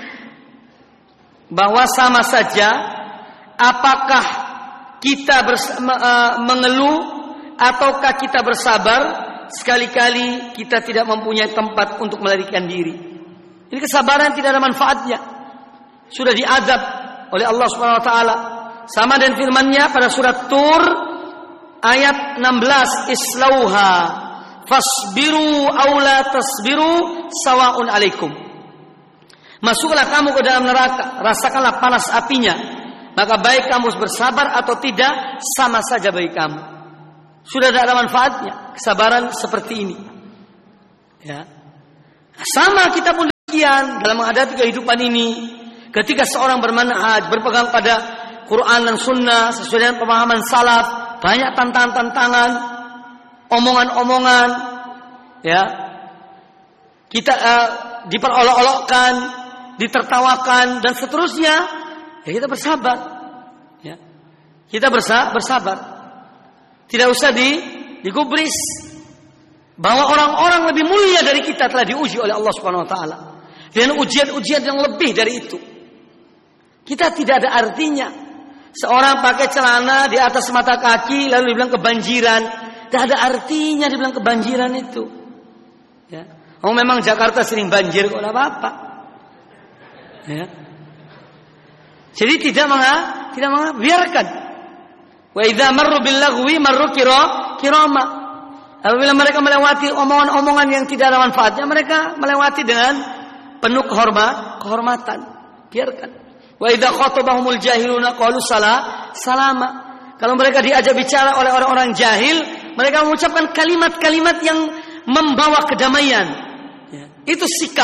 bahwa sama saja apakah kita mengeluh ataukah kita bersabar, sekali-kali kita tidak mempunyai tempat untuk melarikan diri. Ini kesabaran tidak ada manfaatnya. Sudah diazab oleh Allah Subhanahu wa taala. Sama dengan firman-Nya pada surat Tur ayat 16, islauha fasbiru aw la tasbiru sawa'un alaikum. Masuklah kamu ke dalam neraka, rasakanlah panas apinya, maka baik kamu bersabar atau tidak, sama saja bagi kamu. Sudah tidak ada manfaatnya kesabaran seperti ini. Ya. Sama kita pun dalam menghadapi kehidupan ini, ketika seorang bermanhaj, berpegang pada Quran dan Sunnah sesuai dengan pemahaman salaf, banyak tantangan-tantangan, omongan-omongan, ya, kita diperolok-olokkan, ditertawakan dan seterusnya, ya kita bersabar, ya, kita bersabar, tidak usah digubris bahwa orang-orang lebih mulia dari kita telah diuji oleh Allah Subhanahu wa taala dengan ujian-ujian yang lebih dari itu. Kita tidak ada artinya seorang pakai celana di atas mata kaki lalu dibilang kebanjiran. Tidak ada artinya dibilang kebanjiran itu. Ya. Oh memang Jakarta sering banjir kok, enggak apa-apa. Ya. Jadi tidak biarkan. Wa idza marru bil lagwi marru kirama. Apabila mereka melewati omongan-omongan yang tidak ada manfaatnya, mereka melewati dengan penuh kehormatan. Biarkan. Wa idza khatabahumul jahiluna qalu salama. Kalau mereka diajak bicara oleh orang-orang jahil, mereka mengucapkan kalimat-kalimat yang membawa kedamaian. Ya. Itu sikap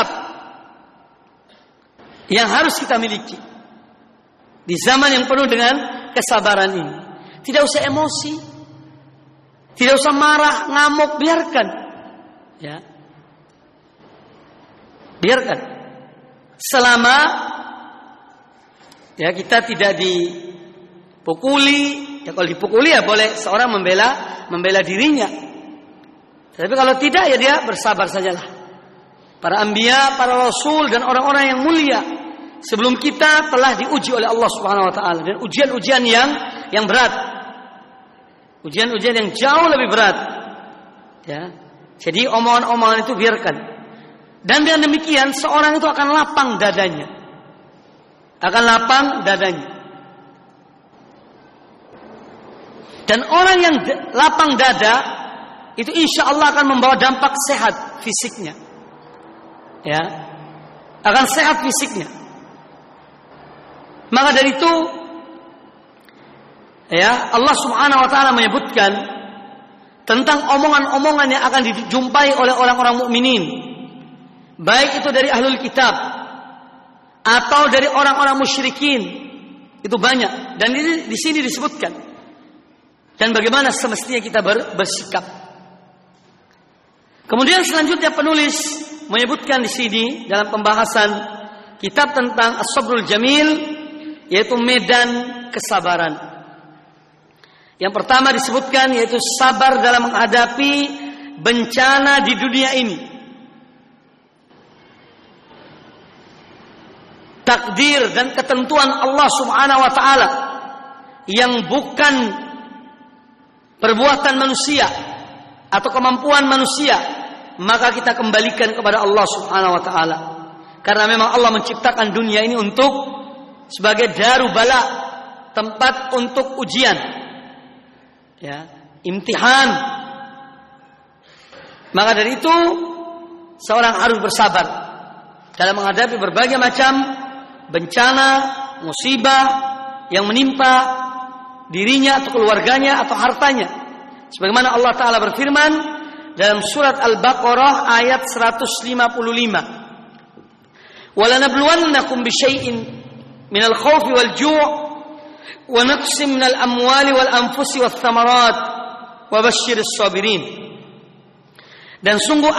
yang harus kita miliki di zaman yang penuh dengan kesabaran ini. Tidak usah emosi, tidak usah marah, ngamuk, biarkan. Ya. Biarkan. Selama ya kita tidak dipukuli. Ya kalau dipukuli ya boleh seorang membela dirinya. Tapi kalau tidak ya dia bersabar sajalah. Para anbiya, para rasul dan orang-orang yang mulia sebelum kita telah diuji oleh Allah Subhanahu wa taala dan ujian-ujian yang berat. Ujian-ujian yang jauh lebih berat. Ya. Jadi omongan-omongan itu biarkan. Dan dengan demikian seorang itu akan lapang dadanya. Akan lapang dadanya. Dan orang yang lapang dada itu insya Allah akan membawa dampak sehat fisiknya. Ya. Akan sehat fisiknya. Maka dari itu ya, Allah Subhanahu wa taala menyebutkan tentang omongan-omongan yang akan dijumpai oleh orang-orang mukminin, baik itu dari ahlul kitab atau dari orang-orang musyrikin. Itu banyak dan ini di sini disebutkan. Dan bagaimana semestinya kita bersikap. Kemudian selanjutnya penulis menyebutkan di sini dalam pembahasan kitab tentang As-Sabrul Jamil, yaitu medan kesabaran. Yang pertama disebutkan yaitu sabar dalam menghadapi bencana di dunia ini. Takdir dan ketentuan Allah Subhanahu wa taala yang bukan perbuatan manusia atau kemampuan manusia, maka kita kembalikan kepada Allah Subhanahu wa taala. Karena memang Allah menciptakan dunia ini untuk sebagai daru bala, tempat untuk ujian. Ya, imtihan. Maka dari itu seorang harus bersabar dalam menghadapi berbagai macam bencana, musibah yang menimpa dirinya atau keluarganya atau hartanya. Sebagaimana Allah Ta'ala berfirman dalam surat Al-Baqarah ayat 155. وَلَنَبْلُوَنَّكُمْ بِشَيْءٍ مِنَ الْخَوْفِ وَالْجُوعِ وَنَقْصٍ مِنَ الْأَمْوَالِ وَالْأَنْفُسِ وَالثَّمَرَاتِ وَبَشِّرِ الصَّابِرِينَ. Dan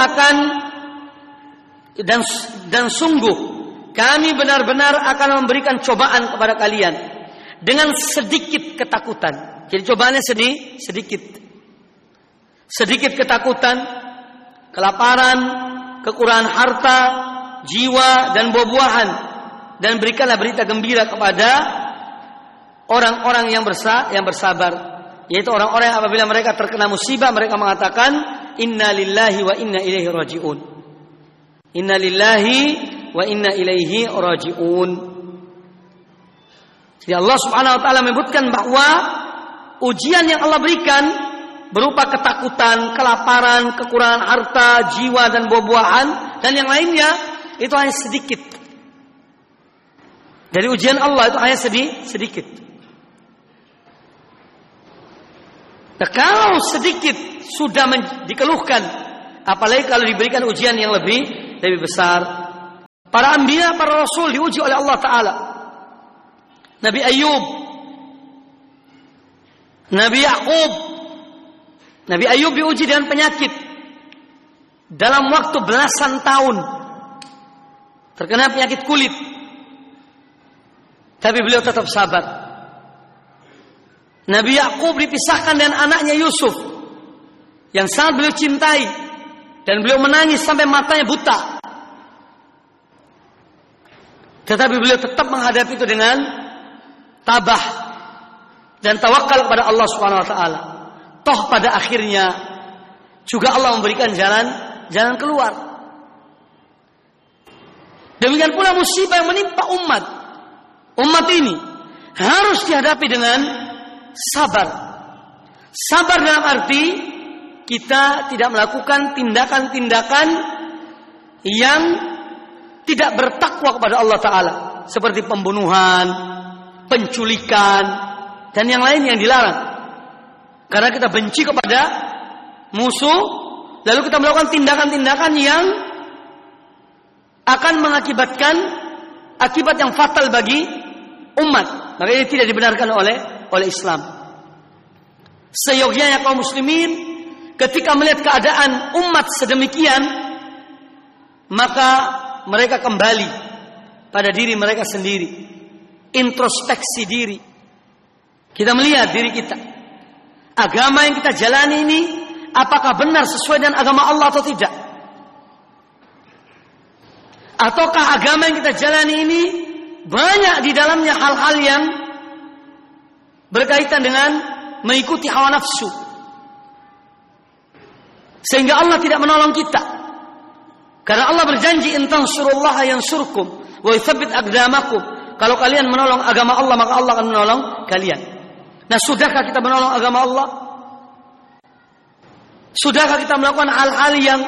sungguh kami benar-benar akan memberikan cobaan kepada kalian dengan sedikit ketakutan. Jadi cobaannya sedikit. Sedikit ketakutan, kelaparan, kekurangan harta, jiwa dan buah-buahan. Dan berikanlah berita gembira kepada orang-orang yang bersabar, yaitu orang-orang yang apabila mereka terkena musibah mereka mengatakan inna lillahi wa inna ilaihi raji'un. Inna lillahi wa inna ilaihi raji'un. Jadi Allah Subhanahu wa taala menyebutkan bahwa ujian yang Allah berikan berupa ketakutan, kelaparan, kekurangan harta, jiwa dan buah-buahan dan yang lainnya itu hanya sedikit. Dari ujian Allah itu hanya sedikit. Nah, kalau sedikit sudah dikeluhkan, apalagi kalau diberikan ujian yang lebih besar. Para anbiya, para rasul diuji oleh Allah Ta'ala. Nabi Ayub, Nabi Ya'qub. Nabi Ayub diuji dengan penyakit dalam waktu belasan tahun. Terkena penyakit kulit. Tapi beliau tetap sabar. Nabi Ya'qub dipisahkan dengan anaknya Yusuf yang sangat beliau cintai, dan beliau menangis sampai matanya buta. Tetapi beliau tetap menghadapi itu dengan tabah dan tawakal kepada Allah Subhanahu wa taala. Toh pada akhirnya juga Allah memberikan jalan keluar. Demikian pula musibah yang menimpa umat ini harus dihadapi dengan sabar. Sabar dalam arti kita tidak melakukan tindakan-tindakan yang tidak bertakwa kepada Allah Ta'ala, seperti pembunuhan, penculikan, dan yang lain yang dilarang. Karena kita benci kepada musuh, lalu kita melakukan tindakan-tindakan yang akan mengakibatkan akibat yang fatal bagi umat. Maka ini tidak dibenarkan oleh Islam. Seyogyanya kaum muslimin ketika melihat keadaan umat sedemikian, maka mereka kembali pada diri mereka sendiri, introspeksi diri. Kita melihat diri kita, agama yang kita jalani ini apakah benar sesuai dengan agama Allah atau tidak? Ataukah agama yang kita jalani ini banyak di dalamnya hal-hal yang berkaitan dengan mengikuti hawa nafsu, sehingga Allah tidak menolong kita. Karena Allah berjanji, in tansurullaha yansurkum wa yutsabbit aqdamakum. Kalau kalian menolong agama Allah, maka Allah akan menolong kalian. Nah, sudahkah kita menolong agama Allah? Sudahkah kita melakukan hal-hal yang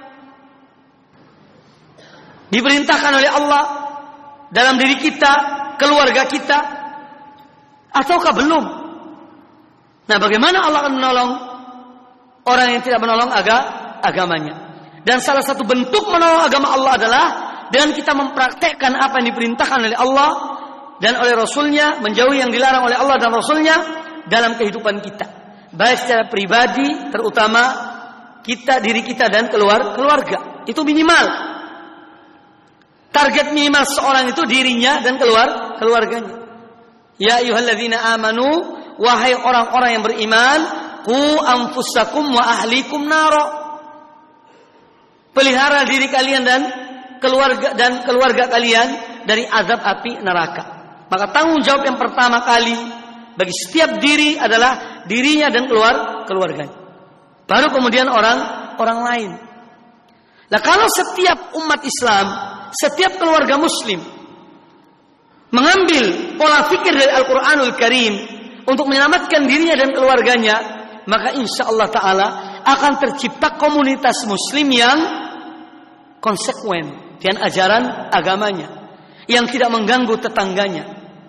diperintahkan oleh Allah dalam diri kita, keluarga kita? Ataukah belum? Nah, bagaimana Allah akan menolong orang yang tidak menolong agamanya? Dan salah satu bentuk menolong agama Allah adalah dengan kita mempraktekkan apa yang diperintahkan oleh Allah dan oleh Rasulnya, menjauhi yang dilarang oleh Allah dan Rasulnya dalam kehidupan kita, baik secara pribadi, terutama kita, diri kita dan keluarga. Itu minimal. Target minimal seorang itu dirinya dan keluarganya. Ya ayyuhalladzina amanu, wahai orang-orang yang beriman, qu anfusakum wa ahlikum naro. Pelihara diri kalian dan keluarga kalian dari azab api neraka. Maka tanggung jawab yang pertama kali bagi setiap diri adalah dirinya dan keluarganya. Baru kemudian orang lain. Nah, kalau setiap umat Islam, setiap keluarga muslim mengambil pola fikir dari Al-Quranul Karim untuk menyelamatkan dirinya dan keluarganya, maka insya Allah Ta'ala akan tercipta komunitas muslim yang konsekuen dengan ajaran agamanya, yang tidak mengganggu tetangganya.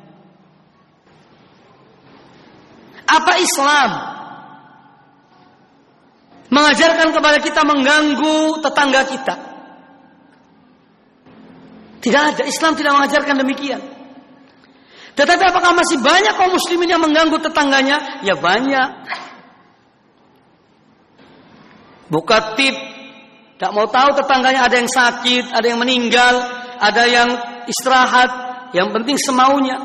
Apa Islam mengajarkan kepada kita mengganggu tetangga kita? Tidak ada. Islam tidak mengajarkan demikian. Tetapi apakah masih banyak kaum muslimin yang mengganggu tetangganya? Ya banyak. Buka tip, tak mau tahu tetangganya ada yang sakit, ada yang meninggal, ada yang istirahat, yang penting semaunya.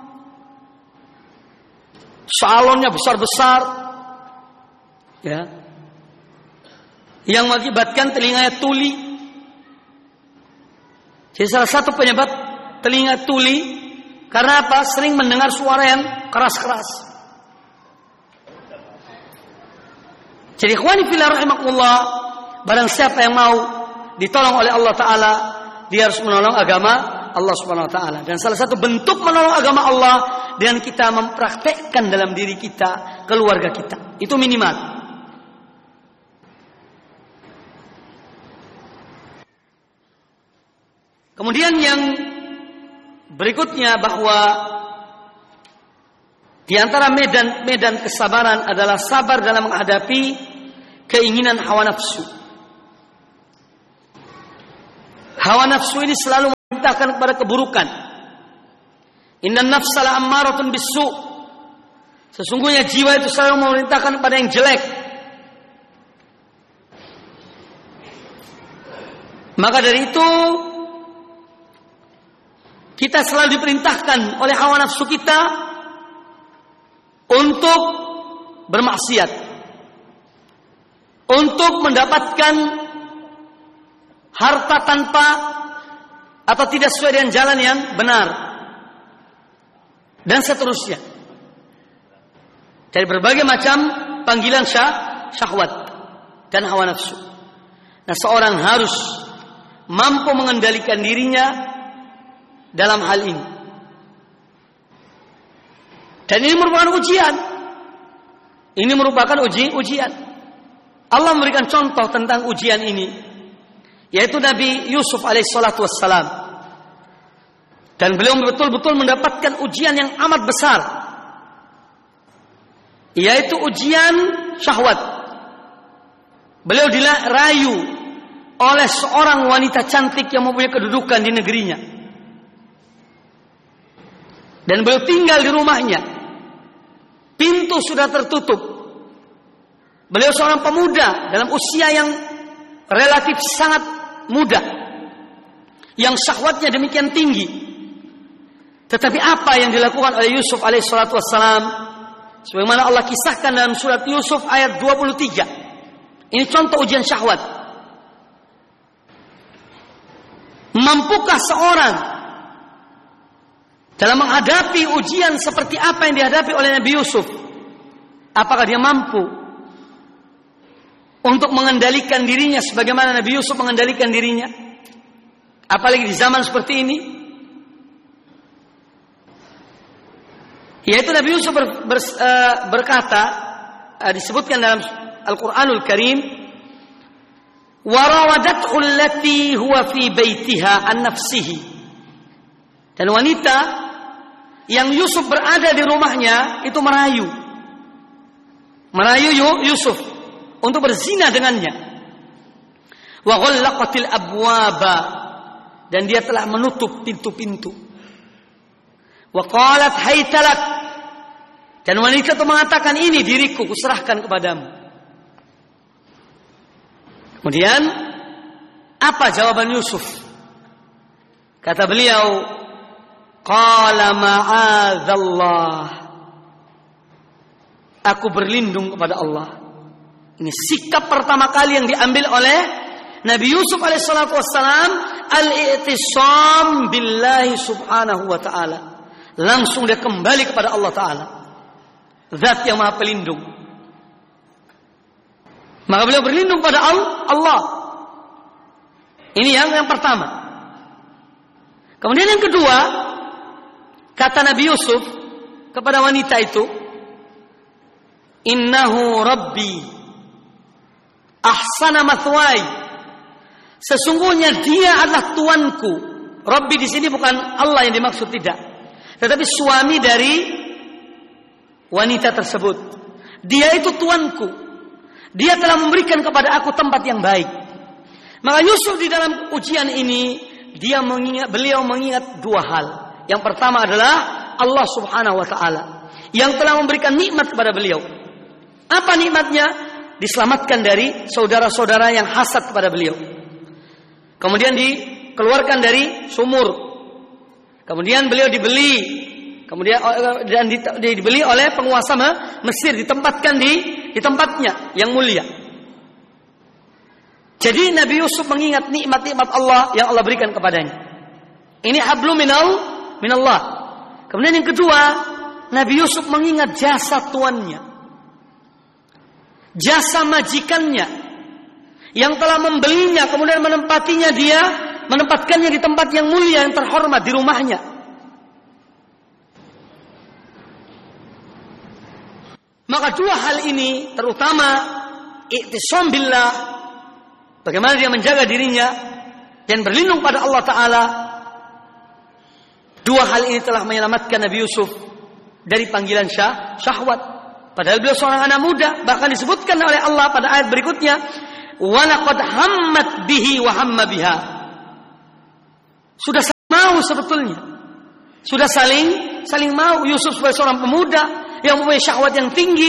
Salonnya besar-besar, ya, yang mengakibatkan telinganya tuli. Jadi salah satu penyebab telinga tuli karena apa? Sering mendengar suara yang keras-keras. Jadi ikhwani fillah rahimakumullah, barang siapa yang mau ditolong oleh Allah Ta'ala, dia harus menolong agama Allah Subhanahu Wa Ta'ala. Dan salah satu bentuk menolong agama Allah dengan kita mempraktekkan dalam diri kita, keluarga kita. Itu minimal. Kemudian yang berikutnya, bahwa di antara medan kesabaran adalah sabar dalam menghadapi keinginan hawa nafsu. Hawa nafsu ini selalu memerintahkan kepada keburukan. Innan nafsa la'ammaratun bis-su'. Sesungguhnya jiwa itu selalu memerintahkan kepada yang jelek. Maka dari itu kita selalu diperintahkan oleh hawa nafsu kita untuk bermaksiat, untuk mendapatkan harta tanpa atau tidak sesuai dengan jalan yang benar, dan seterusnya. Dari berbagai macam panggilan syahwat dan hawa nafsu. Nah, seorang harus mampu mengendalikan dirinya dalam hal ini. Dan ini merupakan ujian. Ini merupakan ujian. Allah memberikan contoh tentang ujian ini, yaitu Nabi Yusuf alaihissalatu wassalam. Dan beliau betul-betul mendapatkan ujian yang amat besar, yaitu ujian syahwat. Beliau dirayu oleh seorang wanita cantik yang mempunyai kedudukan di negerinya. Dan beliau tinggal di rumahnya. Pintu sudah tertutup. Beliau seorang pemuda dalam usia yang relatif sangat muda, yang syahwatnya demikian tinggi. Tetapi apa yang dilakukan oleh Yusuf alaihissalatu wassalam, sebagaimana Allah kisahkan dalam surat Yusuf ayat 23. Ini contoh ujian syahwat. Mampukah seorang dalam menghadapi ujian seperti apa yang dihadapi oleh Nabi Yusuf? Apakah dia mampu untuk mengendalikan dirinya sebagaimana Nabi Yusuf mengendalikan dirinya? Apalagi di zaman seperti ini. Yaitu Nabi Yusuf berkata, disebutkan dalam Al-Quranul Karim, وَرَوَدَتْهُ الَّتِي هُوَ فِي بَيْتِهَا عَنْ نَفْسِهِ. Dan wanita yang Yusuf berada di rumahnya itu merayu Yusuf untuk berzina dengannya. Wa ghallaqatil abwaba, dan dia telah menutup pintu-pintu. Wa qalat haytalak, dan wanita itu mengatakan, ini diriku, kuserahkan kepadamu. Kemudian apa jawaban Yusuf? Kata beliau, qala ma'adzallah, aku berlindung kepada Allah. Ini sikap pertama kali yang diambil oleh Nabi Yusuf alaihissalatu wassalam, al-i'tisam billahi subhanahu wa ta'ala. Langsung dia kembali kepada Allah Ta'ala, Zat yang maha pelindung. Maka beliau berlindung pada Allah. Ini yang pertama. Kemudian yang kedua, kata Nabi Yusuf kepada wanita itu, innahu rabbi ahsana mathwai, sesungguhnya dia adalah tuanku. Rabbi di sini bukan Allah yang dimaksud, tidak, tetapi suami dari wanita tersebut. Dia itu tuanku. Dia telah memberikan kepada aku tempat yang baik. Maka Yusuf di dalam ujian ini beliau mengingat dua hal. Yang pertama adalah Allah Subhanahu wa taala yang telah memberikan nikmat kepada beliau. Apa nikmatnya? Diselamatkan dari saudara-saudara yang hasad kepada beliau. Kemudian dikeluarkan dari sumur. Kemudian beliau dibeli. Kemudian dan dibeli oleh penguasa Mesir, ditempatkan di tempatnya yang mulia. Jadi Nabi Yusuf mengingat nikmat-nikmat Allah yang Allah berikan kepadanya. Ini hablum minallah. Kemudian yang kedua, Nabi Yusuf mengingat jasa tuannya, jasa majikannya yang telah membelinya, kemudian menempatkannya di tempat yang mulia, yang terhormat, di rumahnya. Maka dua hal ini, terutama i'tisam billah, bagaimana dia menjaga dirinya dan berlindung pada Allah Ta'ala, dua hal ini telah menyelamatkan Nabi Yusuf dari panggilan syahwat. Padahal beliau seorang anak muda. Bahkan disebutkan oleh Allah pada ayat berikutnya, وَلَقَدْ هَمَّتْ بِهِ وَهَمَّ بِهَا. Sudah mau sebetulnya. Sudah saling mau. Yusuf sebagai seorang pemuda yang mempunyai syahwat yang tinggi.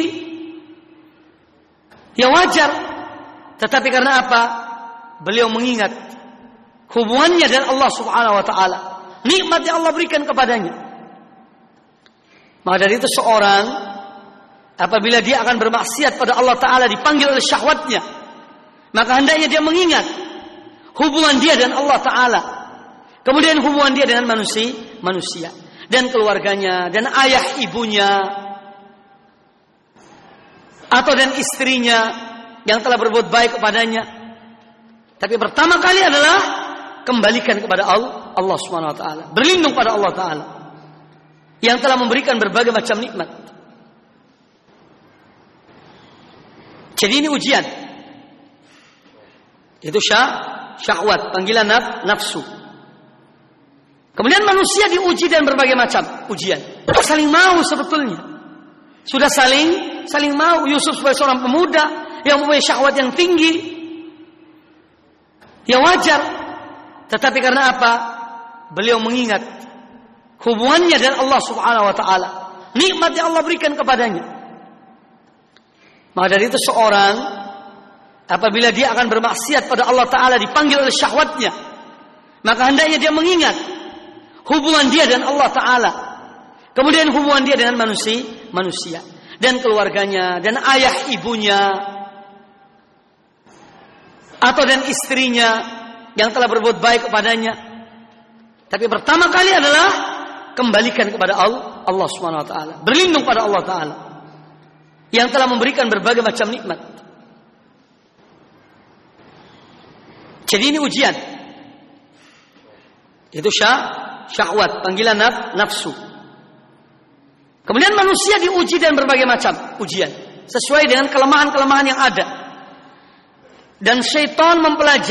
Ya wajar. Tetapi karena apa? Beliau mengingat hubungannya dengan Allah Subhanahu wa taala. Nikmat yang Allah berikan kepadanya. Maka dari itu seorang apabila dia akan bermaksiat pada Allah taala dipanggil oleh syahwatnya, maka hendaknya dia mengingat hubungan dia dengan Allah taala. Kemudian hubungan dia dengan manusia dan keluarganya dan ayah ibunya atau dan istrinya yang telah berbuat baik kepadanya. Tapi pertama kali adalah kembalikan kepada Allah Subhanahu wa taala. Berlindung pada Allah taala yang telah memberikan berbagai macam nikmat. Jadi ini ujian. Itu syahwat, panggilan nafsu. Kemudian manusia diuji dan berbagai macam ujian. Saling mau sebetulnya. Sudah saling mau. Yusuf sebagai seorang pemuda yang mempunyai syahwat yang tinggi. Ya wajar. Tetapi karena apa? Beliau mengingat hubungannya dengan Allah Subhanahu wa taala. Nikmat yang Allah berikan kepadanya. Maka dari itu seorang apabila dia akan bermaksiat pada Allah taala dipanggil oleh syahwatnya, maka hendaknya dia mengingat hubungan dia dengan Allah taala. Kemudian hubungan dia dengan manusia dan keluarganya dan ayah ibunya atau dan istrinya yang telah berbuat baik kepadanya. Tapi pertama kali adalah kembalikan kepada Allah Subhanahu wa taala. Berlindung pada Allah taala yang telah memberikan berbagai macam nikmat. Jadi ini ujian. Itu syahwat, panggilan nafsu. Kemudian manusia diuji dan berbagai macam ujian sesuai dengan kelemahan-kelemahan yang ada. Dan syaitan mempelajari